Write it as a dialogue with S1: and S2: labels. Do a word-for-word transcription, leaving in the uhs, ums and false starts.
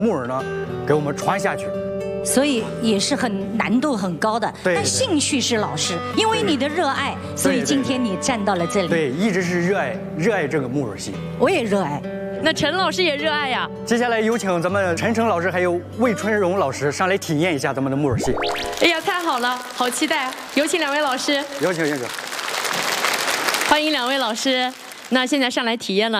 S1: 木耳呢给我们传下去。
S2: 所以也是很难度很高的，但兴趣是老师，因为你的热爱，所以今天你站到了这里。
S1: 对，一直是热爱热爱这个木耳戏。
S2: 我也热爱，
S3: 那陈老师也热爱呀。
S1: 接下来有请咱们陈诚老师还有魏春荣老师上来体验一下咱们的木耳戏。
S3: 哎呀，太好了，好期待！有请两位老师。
S1: 有请有请。
S3: 欢迎两位老师。那现在上来体验了。